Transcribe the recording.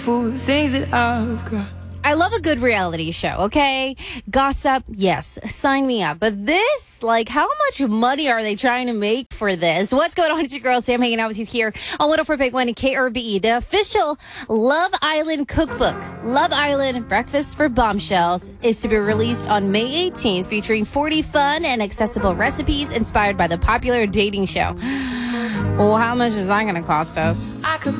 for the things that I've got. I love a good reality show, okay? Gossip, yes, sign me up. But this, like, how much money are they trying to make for this? What's going on? It's your girl, Sam, hanging out with you here on 104.1 and KRBE, the official Love Island cookbook. Love Island Breakfast for Bombshells is to be released on May 18th, featuring 40 fun and accessible recipes inspired by the popular dating show. Well, how much is that going to cost us? I could